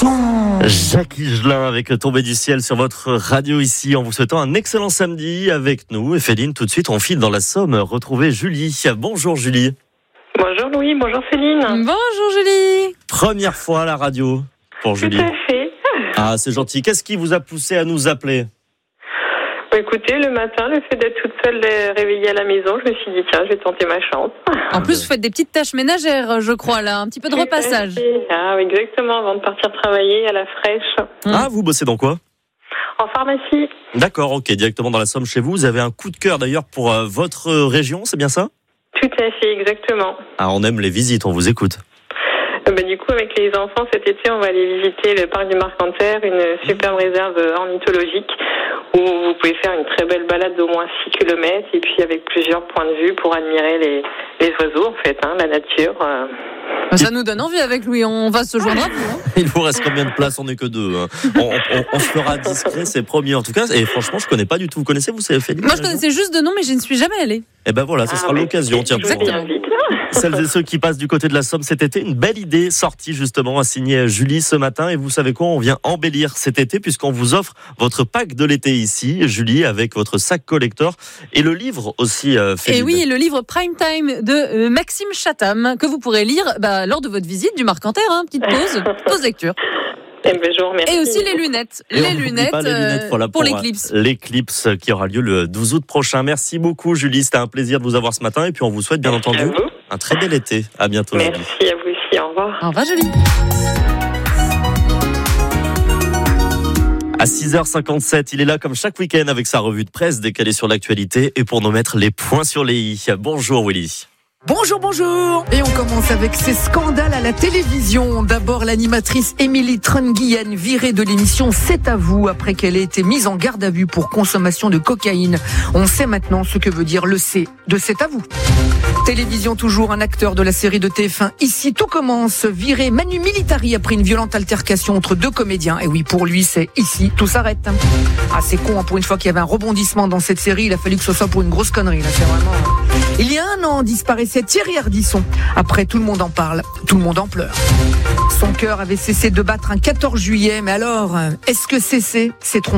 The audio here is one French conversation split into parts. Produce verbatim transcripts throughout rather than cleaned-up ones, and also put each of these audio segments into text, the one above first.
Non. Jacques Higelin avec Tombé du ciel sur votre radio ici, en vous souhaitant un excellent samedi avec nous. Et Féline, tout de suite, on file dans la Somme retrouver Julie. Bonjour Julie. Bonjour Louis, bonjour Céline. Bonjour Julie. Première fois à la radio pour Julie. Tout à fait. Ah, c'est gentil. Qu'est-ce qui vous a poussé à nous appeler ? Bah, écoutez, le matin, le fait d'être toute seule réveillée à la maison, je me suis dit, tiens, je vais tenter ma chance. En plus, vous faites des petites tâches ménagères, je crois, là, un petit peu de repassage. Ah, oui, exactement, avant de partir travailler à la fraîche. Ah, vous bossez dans quoi ? En pharmacie. D'accord, ok, directement dans la Somme chez vous. Vous avez un coup de cœur d'ailleurs pour euh, votre région, c'est bien ça ? Tout à fait, exactement. Ah, on aime les visites, on vous écoute. Bah, du coup, avec les enfants, cet été, on va aller visiter le parc du Marcanterre, une superbe réserve ornithologique où vous pouvez faire une très belle balade d'au moins six kilomètres et puis avec plusieurs points de vue pour admirer les, les oiseaux, en fait, hein, la nature. Euh... Ça nous donne envie avec Louis, on va se joindre à vous. Hein. Il vous reste combien de places ? On n'est que deux. Hein. On, on, on se fera discret, c'est promis en tout cas. Et franchement, je ne connais pas du tout. Vous connaissez, vous, c'est Féline ? Moi, je connaissais juste de nom, mais je ne suis jamais allée. Eh ben voilà, ça sera ah, l'occasion. Tiens, pour celles et ceux qui passent du côté de la Somme cet été, une belle idée sortie justement à signer Julie ce matin. Et vous savez quoi, on vient embellir cet été puisqu'on vous offre votre pack de l'été ici, Julie, avec votre sac collector et le livre aussi. Euh, et oui, le livre Prime Time de euh, Maxime Chatham que vous pourrez lire bah, lors de votre visite du Marcanterre. Hein, petite pause, pause lecture. Eh ben, je vous remercie. Et aussi les lunettes, et les lunettes, pas les lunettes voilà, pour, pour l'éclipse. L'éclipse qui aura lieu le douze août prochain. Merci beaucoup Julie, c'était un plaisir de vous avoir ce matin et puis on vous souhaite bien Merci entendu un très bel été. À bientôt. Merci Julie. à vous aussi, au revoir. Au revoir Julie. À six heures cinquante-sept, il est là comme chaque week-end avec sa revue de presse décalée sur l'actualité et pour nous mettre les points sur les i. Bonjour Willy. Bonjour, bonjour. Et on commence avec ces scandales à la télévision. D'abord, l'animatrice Émilie Trunguillen virée de l'émission C'est à vous après qu'elle ait été mise en garde à vue pour consommation de cocaïne. On sait maintenant ce que veut dire le C de C'est à vous. Télévision toujours, un acteur de la série de T F un. Ici, tout commence. Viré Manu Militari après une violente altercation entre deux comédiens. Et oui, pour lui, c'est ici, tout s'arrête. Ah, c'est con, hein, pour une fois qu'il y avait un rebondissement dans cette série, il a fallu que ce soit pour une grosse connerie. Là, c'est vraiment... Il y a un an, disparaissait Thierry Ardisson. Après, tout le monde en parle, tout le monde en pleure. Son cœur avait cessé de battre un quatorze juillet, mais alors, est-ce que cesser s'est trompé ?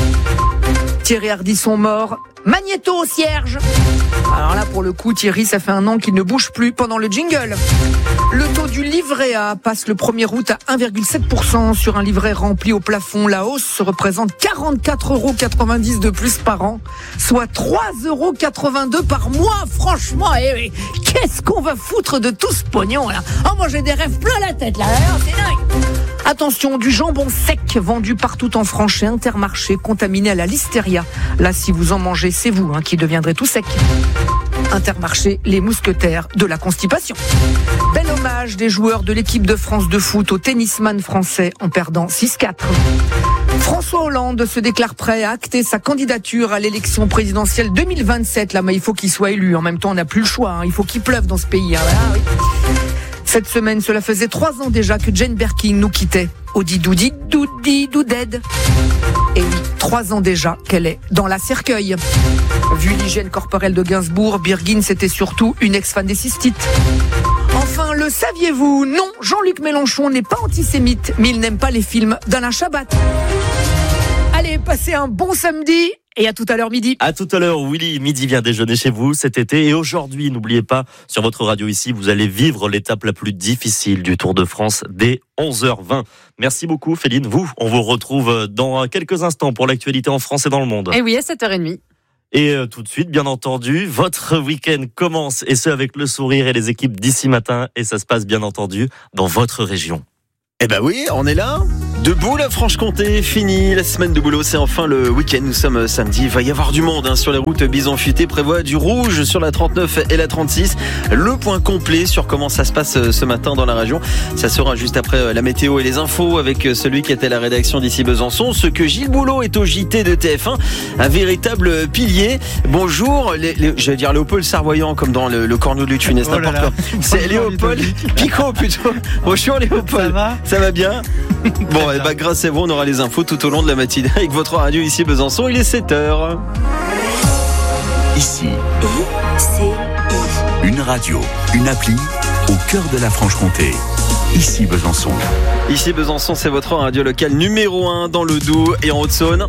Thierry Ardisson mort, Magnéto au cierge. Alors là, pour le coup, Thierry, ça fait un an qu'il ne bouge plus pendant le jingle. Le taux du livret A passe le premier août à un virgule sept pour cent sur un livret rempli au plafond. La hausse représente quarante-quatre euros quatre-vingt-dix de plus par an, soit trois euros quatre-vingt-deux par mois. Franchement, eh, eh, qu'est-ce qu'on va foutre de tout ce pognon là ? Oh, moi j'ai des rêves plein la tête là, c'est dingue. Attention, du jambon sec vendu partout en France chez Intermarché, contaminé à la listeria. Là, si vous en mangez, c'est vous hein, qui deviendrez tout sec. Intermarché, les mousquetaires de la constipation. Bel hommage des joueurs de l'équipe de France de foot au tennisman français en perdant six quatre. François Hollande se déclare prêt à acter sa candidature à l'élection présidentielle deux mille vingt-sept. Là, mais il faut qu'il soit élu. En même temps, on n'a plus le choix. Hein. Il faut qu'il pleuve dans ce pays. Hein. Voilà, oui. Cette semaine, cela faisait trois ans déjà que Jane Birkin nous quittait. Audi doudi doudi douded. Et oui, trois ans déjà qu'elle est dans la cercueil. Vu l'hygiène corporelle de Gainsbourg, Birkin, c'était surtout une ex-fan des cystites. Enfin, le saviez-vous ? Non, Jean-Luc Mélenchon n'est pas antisémite, mais il n'aime pas les films d'Alain Chabat. Allez, passez un bon samedi et à tout à l'heure midi. À tout à l'heure, Willy, midi vient déjeuner chez vous cet été. Et aujourd'hui, n'oubliez pas, sur votre radio ici, vous allez vivre l'étape la plus difficile du Tour de France dès onze heures vingt. Merci beaucoup, Féline. Vous, on vous retrouve dans quelques instants pour l'actualité en France et dans le monde. Et oui, à sept heures trente. Et euh, tout de suite, bien entendu, votre week-end commence, et ce avec le sourire et les équipes d'ici matin. Et ça se passe, bien entendu, dans votre région. Eh ben oui, on est là. Debout la Franche-Comté, fini la semaine de boulot, c'est enfin le week-end, nous sommes samedi, il va y avoir du monde hein, sur les routes. Bison Futé prévoit du rouge sur la trente-neuf et la trente-six. Le point complet sur comment ça se passe ce matin dans la région, ça sera juste après la météo et les infos avec celui qui était à la rédaction d'ici Besançon, ce que Gilles Boulot est au J T de T F un, un véritable pilier. Bonjour, les, les, j'allais dire Léopold Sarvoyant comme dans le, le corneau de Lutunès, oh n'importe quoi. C'est Léopold Picot plutôt. Bonjour Léopold. Ça va ? Ça va bien ? Bon, et bah, grâce à vous, on aura les infos tout au long de la matinée avec votre radio ici Besançon. Il est sept heures. Ici, I C I. Une radio, une appli au cœur de la Franche-Comté. Ici Besançon. Ici Besançon, c'est votre radio locale numéro un dans le Doubs et en Haute-Saône.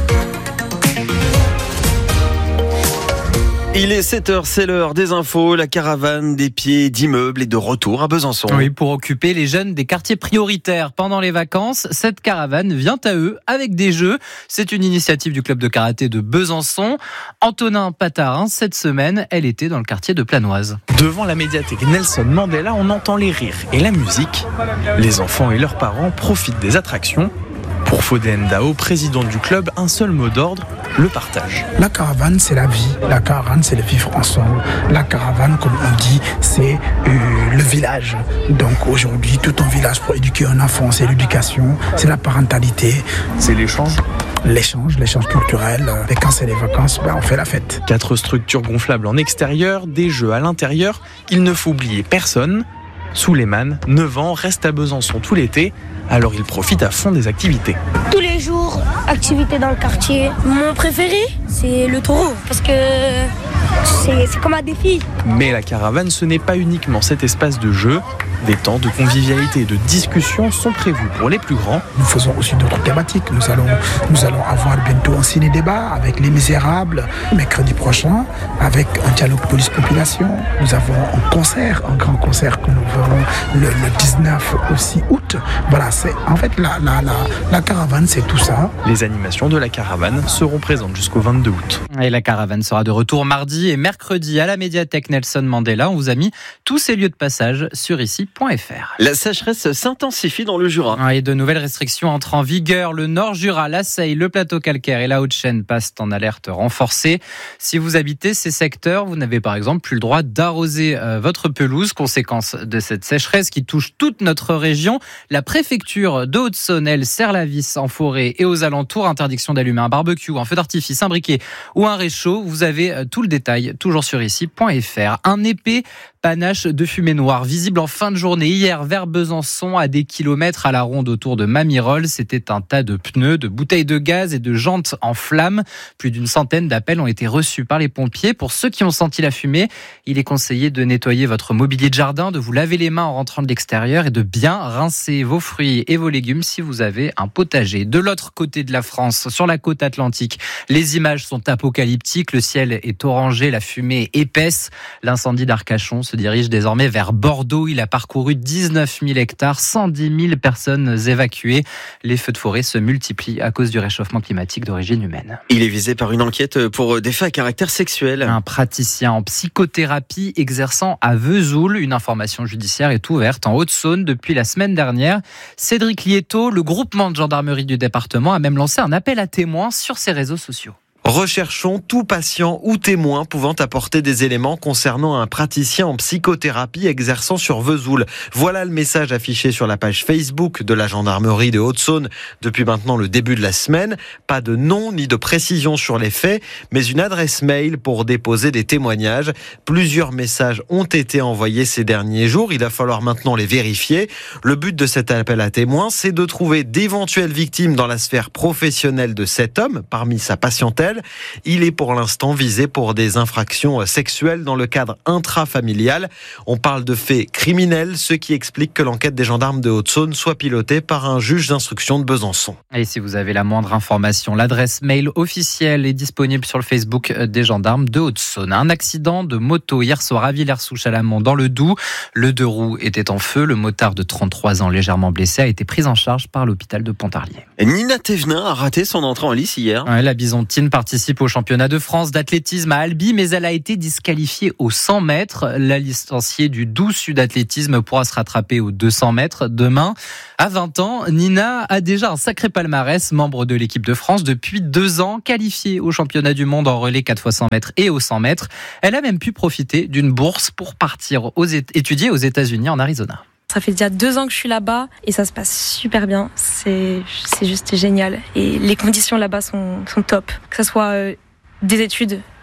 Il est sept heures, c'est l'heure des infos. La caravane des pieds d'immeubles est de retour à Besançon. Oui, pour occuper les jeunes des quartiers prioritaires pendant les vacances. Cette caravane vient à eux avec des jeux. C'est une initiative du club de karaté de Besançon. Antonin Patarin, cette semaine, elle était dans le quartier de Planoise. Devant la médiathèque Nelson Mandela, on entend les rires et la musique. Les enfants et leurs parents profitent des attractions. Pour Fodé Ndao, président du club, un seul mot d'ordre, le partage. La caravane, c'est la vie. La caravane, c'est le vivre ensemble. La caravane, comme on dit, c'est euh, le village. Donc aujourd'hui, tout un village pour éduquer un enfant, c'est l'éducation, c'est la parentalité. C'est l'échange L'échange, l'échange culturel. Et quand c'est les vacances, ben on fait la fête. Quatre structures gonflables en extérieur, des jeux à l'intérieur. Il ne faut oublier personne. Souleymane, neuf ans, reste à Besançon tout l'été, alors il profite à fond des activités. Tous les jours, activités dans le quartier. Mon préféré, c'est le taureau, parce que c'est, c'est comme un défi. Mais la caravane, ce n'est pas uniquement cet espace de jeu. Des temps de convivialité et de discussion sont prévus pour les plus grands. Nous faisons aussi d'autres thématiques. Nous allons, nous allons avoir bientôt un ciné-débat avec Les Misérables, mercredi prochain, avec un dialogue police-population. Nous avons un concert, un grand concert que nous verrons le, le dix-neuf aussi août. Voilà, c'est en fait la, la, la, la caravane, c'est tout ça. Les animations de la caravane seront présentes jusqu'au vingt-deux août. Et la caravane sera de retour mardi et mercredi à la médiathèque Nelson Mandela. On vous a mis tous ces lieux de passage sur ici. La sécheresse s'intensifie dans le Jura. Et de nouvelles restrictions entrent en vigueur. Le Nord Jura, la Seille, le plateau calcaire et la Haute-Chaîne passent en alerte renforcée. Si vous habitez ces secteurs, vous n'avez par exemple plus le droit d'arroser votre pelouse. Conséquence de cette sécheresse qui touche toute notre région. La préfecture de Haute-Saône, elle, serre la vis en forêt et aux alentours. Interdiction d'allumer un barbecue, un feu d'artifice, un briquet ou un réchaud. Vous avez tout le détail toujours sur ici point f r. Un épais panache de fumée noire visible en fin de journée hier vers Besançon à des kilomètres à la ronde autour de Mamirol. C'était un tas de pneus, de bouteilles de gaz et de jantes en flammes. Plus d'une centaine d'appels ont été reçus par les pompiers. Pour ceux qui ont senti la fumée, il est conseillé de nettoyer votre mobilier de jardin, de vous laver les mains en rentrant de l'extérieur et de bien rincer vos fruits et vos légumes si vous avez un potager. De l'autre côté de la France, sur la côte atlantique, les images sont apocalyptiques. Le ciel est orangé, la fumée est épaisse. L'incendie d'Arcachon se dirige désormais vers Bordeaux. Il a parcouru dix-neuf mille hectares, cent dix mille personnes évacuées. Les feux de forêt se multiplient à cause du réchauffement climatique d'origine humaine. Il est visé par une enquête pour des faits à caractère sexuel. Un praticien en psychothérapie exerçant à Vesoul. Une information judiciaire est ouverte en Haute-Saône depuis la semaine dernière. Cédric Lietto, le groupement de gendarmerie du département, a même lancé un appel à témoins sur ses réseaux sociaux. Recherchons tout patient ou témoin pouvant apporter des éléments concernant un praticien en psychothérapie exerçant sur Vesoul. Voilà le message affiché sur la page Facebook de la gendarmerie de Haute-Saône depuis maintenant le début de la semaine. Pas de nom ni de précision sur les faits, mais une adresse mail pour déposer des témoignages. Plusieurs messages ont été envoyés ces derniers jours. Il va falloir maintenant les vérifier. Le but de cet appel à témoins, c'est de trouver d'éventuelles victimes dans la sphère professionnelle de cet homme parmi sa patientèle. Il est pour l'instant visé pour des infractions sexuelles dans le cadre intrafamilial. On parle de faits criminels, ce qui explique que l'enquête des gendarmes de Haute-Saône soit pilotée par un juge d'instruction de Besançon. Et si vous avez la moindre information, l'adresse mail officielle est disponible sur le Facebook des gendarmes de Haute-Saône. Un accident de moto hier soir à Villers-sous-Chalamont dans le Doubs. Le deux roues était en feu. Le motard de trente-trois ans légèrement blessé a été pris en charge par l'hôpital de Pontarlier. Et Nina Thévenin a raté son entrée en lice hier. Ouais, la Bisontine participe au championnat de France d'athlétisme à Albi, mais elle a été disqualifiée aux cent mètres. La licenciée du Doubs Sud Athlétisme pourra se rattraper aux deux cents mètres demain. À vingt ans, Nina a déjà un sacré palmarès, membre de l'équipe de France depuis deux ans, qualifiée au championnat du monde en relais quatre fois cent mètres et aux cent mètres. Elle a même pu profiter d'une bourse pour partir aux, étudier aux États-Unis en Arizona. Ça fait déjà deux ans que je suis là-bas et ça se passe super bien. C'est, c'est juste génial. Et les conditions là-bas sont, sont top. Que ce soit euh, des études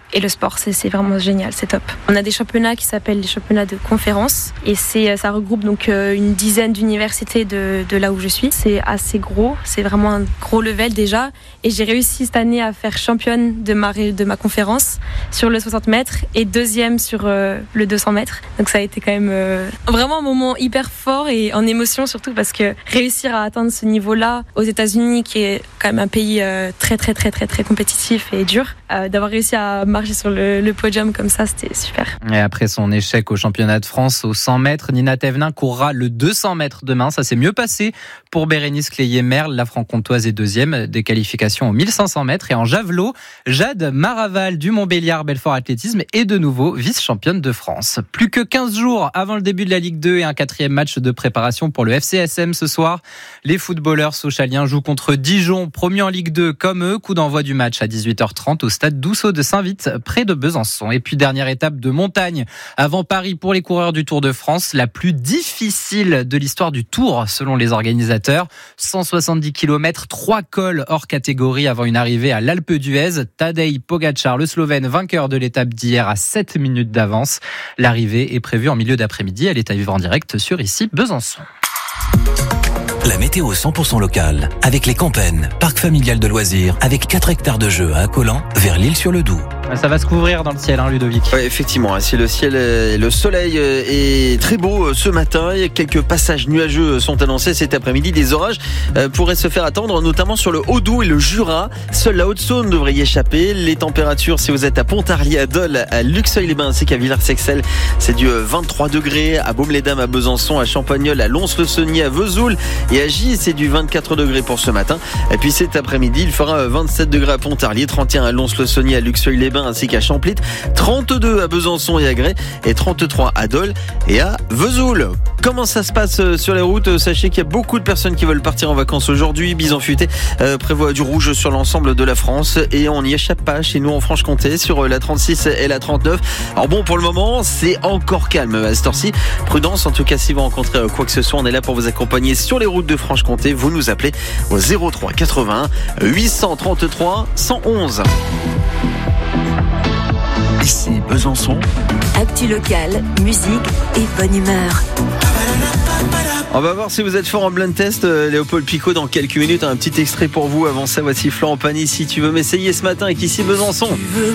et le sport. C'est, c'est vraiment génial, c'est top. On a des championnats qui s'appellent les championnats de conférence et c'est, ça regroupe donc une dizaine d'universités de, de là où je suis. C'est assez gros, c'est vraiment un gros level déjà et j'ai réussi cette année à faire championne de ma, de ma conférence sur le soixante mètres et deuxième sur euh, le deux cents mètres. Donc ça a été quand même euh, vraiment un moment hyper fort et en émotion surtout parce que réussir à atteindre ce niveau-là aux États-Unis qui est quand même un pays euh, très très très très très compétitif et dur, euh, d'avoir réussi à marcher sur le, le podium comme ça, c'était super. Et après son échec au championnat de France aux cent mètres, Nina Thévenin courra le deux cents mètres demain. Ça s'est mieux passé pour Bérénice Clélier-Merle. La franc-comtoise est deuxième des qualifications aux mille cinq cents mètres. Et en javelot, Jade Maraval du Montbéliard Belfort Athlétisme est de nouveau vice-championne de France. Plus que quinze jours avant le début de la Ligue deux et un quatrième match de préparation pour le F C S M ce soir. Les footballeurs sochaliens jouent contre Dijon, promu en Ligue deux comme eux. Coup d'envoi du match à dix-huit heures trente au stade Dousseau de Saint-Vite, près de Besançon. Et puis dernière étape de montagne avant Paris pour les coureurs du Tour de France, la plus difficile de l'histoire du Tour selon les organisateurs. cent soixante-dix kilomètres, trois cols hors catégorie avant une arrivée à l'Alpe d'Huez. Tadej Pogačar, le Slovène, vainqueur de l'étape d'hier à sept minutes d'avance. L'arrivée est prévue en milieu d'après-midi. Elle est à vivre en direct sur ici Besançon. La météo cent pour cent locale avec les Campennes, parc familial de loisirs avec quatre hectares de jeux à Accolan vers l'Île-sur-le-Doubs. Ça va se couvrir dans le ciel, hein, Ludovic. Ouais, effectivement, si le ciel et le soleil est très beau ce matin, quelques passages nuageux sont annoncés cet après-midi. Des orages pourraient se faire attendre, notamment sur le Haut-Doubs et le Jura. Seule la Haute-Saône devrait y échapper. Les températures, si vous êtes à Pontarlier, à Dole, à Luxeuil-les-Bains ainsi qu'à Villars-Sexcel, c'est du vingt-trois degrés. À Baume-les-Dames, à Besançon, à Champagnole, à Lons-le-Saunier, à Vesoul et à Gy, c'est du vingt-quatre degrés pour ce matin. Et puis cet après-midi, il fera vingt-sept degrés à Pontarlier, trente et un à Lons-le-Saunier, à Luxeuil-les-Bains ainsi qu'à Champlit, trente-deux à Besançon et à Grès et trente-trois à Dole et à Vesoul. Comment ça se passe sur les routes ? Sachez qu'il y a beaucoup de personnes qui veulent partir en vacances aujourd'hui. Bison Futé euh, prévoit du rouge sur l'ensemble de la France et on n'y échappe pas chez nous en Franche-Comté sur la trente-six et la trente-neuf. Alors bon, pour le moment, c'est encore calme à cette heure-ci. Prudence, en tout cas, si vous rencontrez quoi que ce soit, on est là pour vous accompagner sur les routes de Franche-Comté. Vous nous appelez au zéro trois quatre-vingt-un huit cent trente-trois cent onze. Ici Besançon. Actu locale, musique et bonne humeur. On va voir si vous êtes fort en blind test. Léopold Picot dans quelques minutes. Un petit extrait pour vous. Avant ça, voici Florent Pagny. Si tu veux m'essayer ce matin avec ici Besançon.